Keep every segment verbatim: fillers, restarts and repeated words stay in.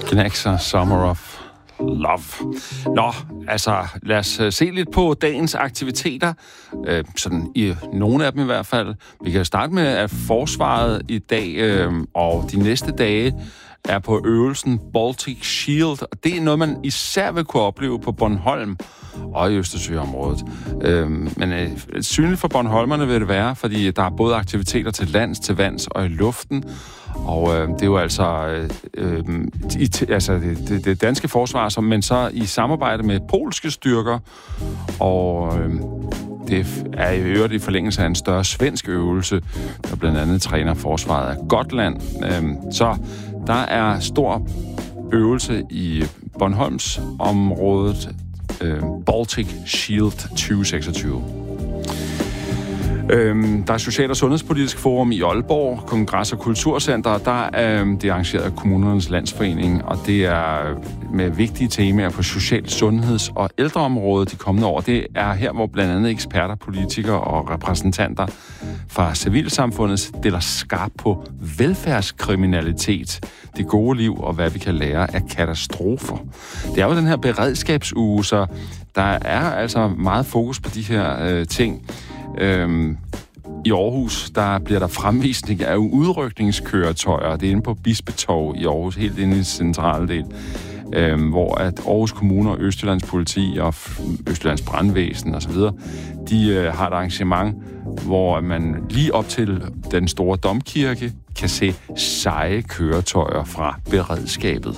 Knækser, Summer of Love. Nå, altså lad os se lidt på dagens aktiviteter. Øh, sådan i nogle af dem i hvert fald. Vi kan starte med, at forsvaret i dag øh, og de næste dage er på øvelsen Baltic Shield. Og det er noget, man især vil kunne opleve på Bornholm og i Østersøområdet. Øh, men øh, synligt for bornholmerne vil det være, fordi der er både aktiviteter til lands, til vands og i luften. Og øh, det er jo altså, øh, i, altså det, det, det danske forsvar, som, men så i samarbejde med polske styrker. Og øh, det er i øvrigt i forlængelse af en større svensk øvelse, der blandt andet træner forsvaret af Gotland. Øh, så der er stor øvelse i Bornholms området, øh, Baltic Shield tyve seksogtyve. Øhm, der er Social- og Sundhedspolitisk Forum i Aalborg, Kongres- og Kulturcenter. Der er øhm, det arrangeret af Kommunernes Landsforening, og det er med vigtige temaer på social-, sundheds- og ældreområdet de kommende år. Det er her, hvor blandt andet eksperter, politikere og repræsentanter fra civilsamfundet stiller skarpt på velfærdskriminalitet, det gode liv og hvad vi kan lære af katastrofer. Det er jo den her beredskabsuge, så der er altså meget fokus på de her øh, ting. Øhm, I Aarhus, der bliver der fremvisning af udrykningskøretøjer. Det er inde på Bispetorv i Aarhus, helt inde i den centrale del, øhm, hvor at Aarhus Kommune og Østjyllands Politi og Østjyllands Brandvæsen osv., de øh, har et arrangement, hvor man lige op til den store domkirke kan se seje køretøjer fra beredskabet.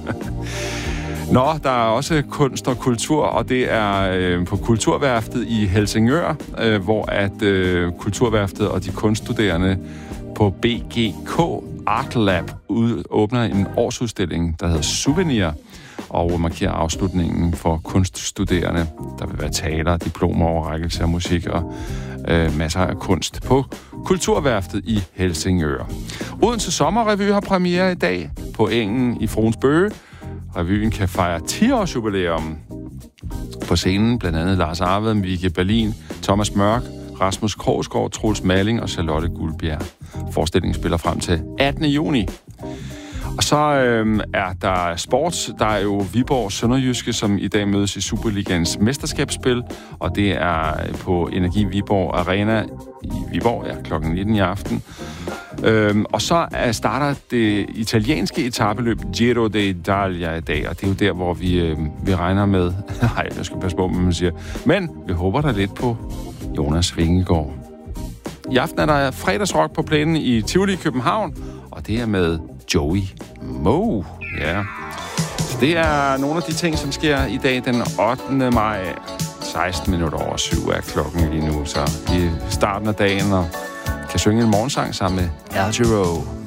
Nå, der er også kunst og kultur, og det er øh, på Kulturværftet i Helsingør, øh, hvor at øh, Kulturværftet og de kunststuderende på B G K Art Lab ud, åbner en årsudstilling, der hedder Souvenir, og markerer afslutningen for kunststuderende. Der vil være teater, diplomer, overrækkelse af musik og øh, masser af kunst på Kulturværftet i Helsingør. Odense Sommerrevy har premiere i dag på Engen i Fruens Bøge. Revyen kan fejre ti-års jubilæum. På scenen blandt andet Lars Arved, Vicky Berlin, Thomas Mørk, Rasmus Krogsgaard, Troels Malling og Charlotte Guldbjerg. Forestillingen spiller frem til attende juni. Og så øh, er der sport. Der er jo Viborg Sønderjyske, som i dag mødes i Superligans mesterskabsspil, og det er på Energi Viborg Arena i Viborg, ja, klokken nitten i aften. Øhm, og så er, starter det italienske etapeløb Giro d'Italia i dag, og det er jo der, hvor vi, øh, vi regner med... Nej, jeg skal passe på, hvad man siger. Men vi håber da lidt på Jonas Vingegaard. I aften er der fredagsrock på plænen i Tivoli i København, og det er med Joey Moe. Ja. Så det er nogle af de ting, som sker i dag den ottende maj. seksten minutter over syv er klokken lige nu, så i starten af dagen og kan synge en morgensang sammen med Al Jarreau.